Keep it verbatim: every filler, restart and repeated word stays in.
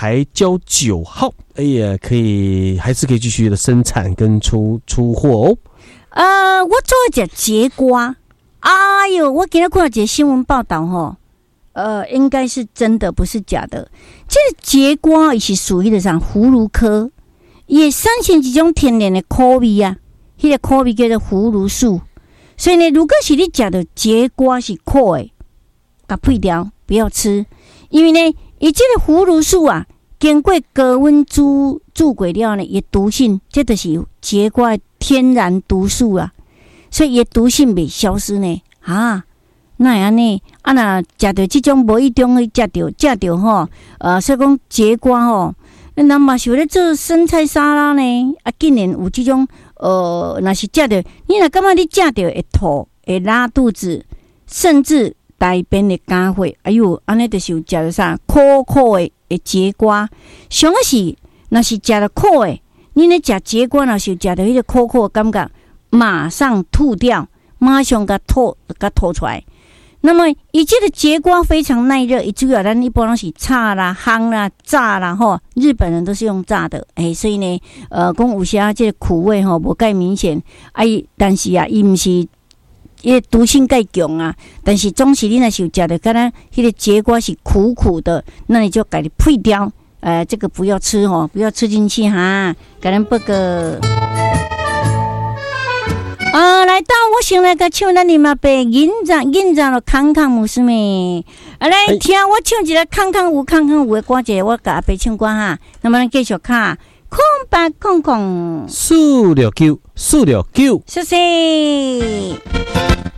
台礁九号，哎呀，可以还是可以继续的生产跟出出货哦。 呃，我做一只节瓜，哎呦，我今天看到一个新闻报道吼，呃，应该是真的，不是假的。这个节瓜也是属于的上葫芦科，也产生一种天然的苦味啊，迄、那个苦味叫做葫芦素。所以呢，如果是你食到节瓜是苦的，甲配掉不要吃，因为呢，伊这个葫芦素啊，经过高温煮煮过了呢，伊毒性，这就是节瓜的天然毒素啊，所以伊毒性未消失呢。啊，那会安尼？啊，若食到这种无意中去食到食到吼，呃，所以讲节瓜吼，咱嘛是有咧做生菜沙拉呢，啊，竟然有这种。呃，若是食着，你若感觉你食着会吐、会拉肚子，甚至大便会干血，哎呦，安尼就是有食着啥苦苦的的节瓜。上个是，若是食着苦的，你咧食节瓜，若是食着迄个苦苦的感觉，马上吐掉，马上甲吐，甲吐出来。那么，伊这个节瓜非常耐热，伊主要咱一般拢是炒啦、烘啦、炸啦，吼，日本人都是用炸的，诶、欸，所以呢，呃，讲有些这个苦味吼无介明显，啊，但是啊，伊毋是，伊个毒性介强啊，但是总是你若是有食的，敢若迄个节瓜是苦苦的，那你就给它配掉，呃，这个不要吃吼，不要吃进去哈，给咱报个。啊，来到我先来个唱咱的嘛呗，紧张紧张了，康康姆斯妹，啊来听我唱一个康康有康康有的歌者，我甲阿伯唱歌哈。那么咱继续看，空白空空， 四六九四六九， 谢谢。